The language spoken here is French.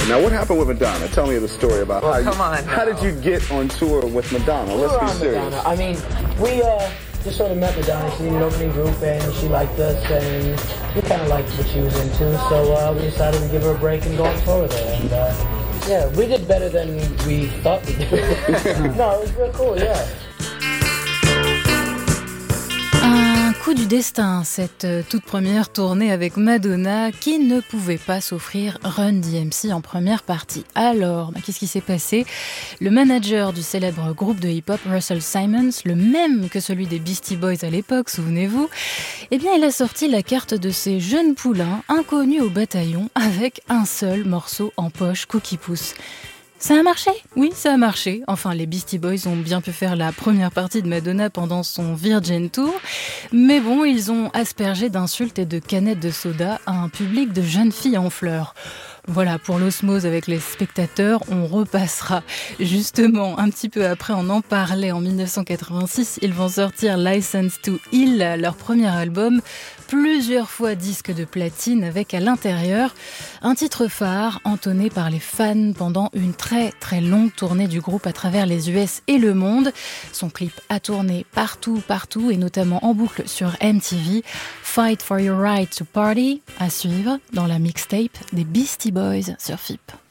Now, what happened with Madonna? Tell me the story about how did you get on tour with Madonna? Let's be serious. Madonna. I mean, we just sort of met Madonna. She needed an opening group, and she liked us, and we kind of liked what she was into. So we decided to give her a break and go on tour with her. And yeah, we did better than we thought we did. No, it was real cool. Yeah. Un coup du destin, cette toute première tournée avec Madonna qui ne pouvait pas s'offrir Run DMC en première partie. Alors, qu'est-ce qui s'est passé ? Le manager du célèbre groupe de hip-hop Russell Simmons, le même que celui des Beastie Boys à l'époque, souvenez-vous, eh bien il a sorti la carte de ces jeunes poulains inconnus au bataillon avec un seul morceau en poche, Cookie Pouce. Ça a marché ? Oui, ça a marché. Enfin, les Beastie Boys ont bien pu faire la première partie de Madonna pendant son Virgin Tour. Mais bon, ils ont aspergé d'insultes et de canettes de soda à un public de jeunes filles en fleurs. Voilà, pour l'osmose avec les spectateurs, on repassera. Justement, un petit peu après, on en parlait en 1986. Ils vont sortir License to Ill, leur premier album, plusieurs fois disque de platine avec à l'intérieur un titre phare entonné par les fans pendant une très très longue tournée du groupe à travers les US et le monde. Son clip a tourné partout et notamment en boucle sur MTV. Fight for your right to party, à suivre dans la mixtape des Beastie Boys sur FIP.